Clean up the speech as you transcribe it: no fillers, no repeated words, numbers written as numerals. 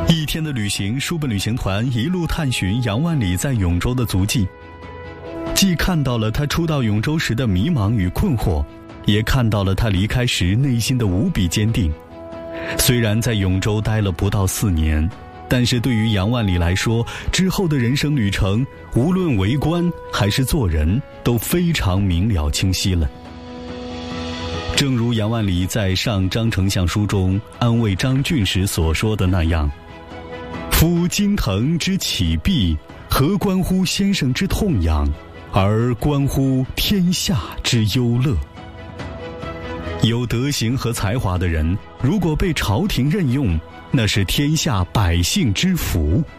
一天的旅行，书本旅行团一路探寻杨万里在永州的足迹，既看到了他初到永州时的迷茫与困惑，也看到了他离开时内心的无比坚定。虽然在永州待了不到4年，但是对于杨万里来说，之后的人生旅程，无论为官还是做人，都非常明了清晰了。正如杨万里在《上张丞相书》中安慰张俊时所说的那样，夫京腾之起弊，何关乎先生之痛痒，而关乎天下之忧乐。有德行和才华的人，如果被朝廷任用，那是天下百姓之福。